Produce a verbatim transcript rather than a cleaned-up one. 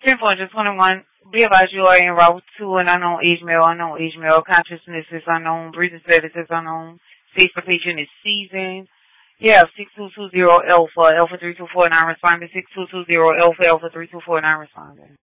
ten four twenty-one. Be advised you are en route to an unknown age male, unknown age male. Consciousness is unknown. Breathing status is unknown. State for patient is seasoned. Yeah, six two two zero Alpha, Alpha three two four nine responding. six two two zero Alpha, Alpha three two four nine responding.